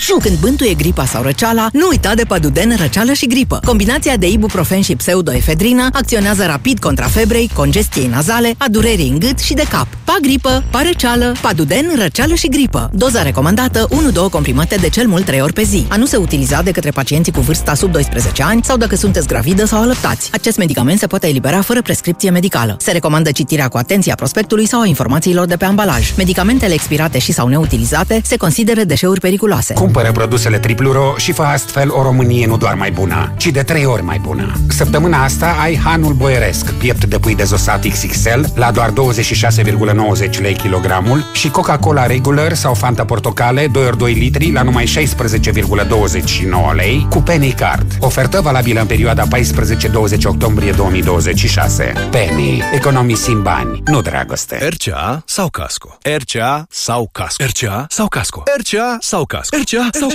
Și când bântuie gripa sau răceala, nu uita de Paduden răceală și gripă. Combinația de ibuprofen și pseudoefedrină acționează rapid contra febrei, congestiei nazale, a durerii în gât și de cap. Pa gripă, pa răceală, Paduden răceală și gripă. Doza recomandată 1-2 comprimate de cel mult 3 ori pe zi. A nu se utiliza de către pacienții cu vârsta sub 12 ani sau dacă sunteți gravidă sau alăptați. Acest medicament se poate elibera fără prescripție medicală. Se recomandă citirea cu atenție a prospectului sau a informațiilor de pe ambalaj. Medicamentele expirate și sau neutilizate se consideră deșeuri periculoase. Cumpără produsele Tripluro și fă astfel o Românie nu doar mai bună, ci de 3 ori mai bună. Săptămâna asta ai Hanul Boieresc, piept de pui dezosat XXL la doar 26,90 lei kilogramul și Coca-Cola Regular sau Fanta Portocale 2 ori 2 litri la numai 16,29 lei cu Penny Card. Ofertă valabilă în perioada 14-20 octombrie 2026. Penny. Economisim bani, nu dragoste. RCA sau Casco? RCA sau Casco? RCA sau Casco? RCA sau Casco? RCA sau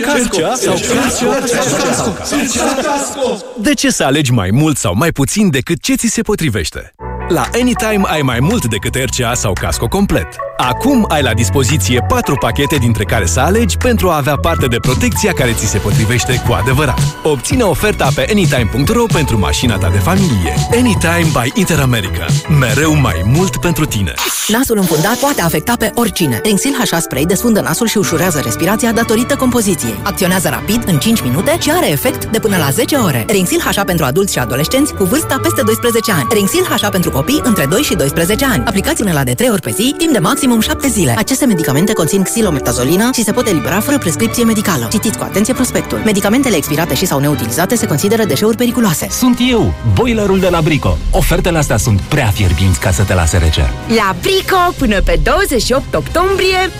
Casco? De ce să alegi mai mult sau mai puțin decât ce ți se potrivește? La Anytime ai mai mult decât RCA sau Casco complet. Acum ai la dispoziție 4 pachete dintre care să alegi pentru a avea parte de protecția care ți se potrivește cu adevărat. Obține oferta pe anytime.ro pentru mașina ta de familie. Anytime by Interamerica. Mereu mai mult pentru tine. Nasul înfundat poate afecta pe oricine. Rinxil H spray desfundă nasul și ușurează respirația datorită compoziției. Acționează rapid, în 5 minute și are efect de până la 10 ore. Rinxil H pentru adulți și adolescenți cu vârsta peste 12 ani. Rinxil H pentru copii între 2 și 12 ani. Aplicați unele de 3 ori pe zi, timp de maximum 7 zile. Aceste medicamente conțin xilometazolină și se pot elibera fără prescripție medicală. Citiți cu atenție prospectul. Medicamentele expirate și sau neutilizate se consideră deșeuri periculoase. Sunt eu, boilerul de la Brico. Ofertele astea sunt prea fierbinți ca să te lase rece. La Brico, până pe 28 octombrie,